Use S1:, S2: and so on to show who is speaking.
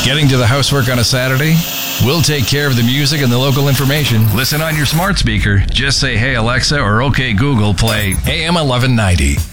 S1: Getting to the housework on a Saturday? We'll take care of the music and the local information. Listen on your smart speaker. Just say, "Hey Alexa," or "Okay Google, play AM 1190."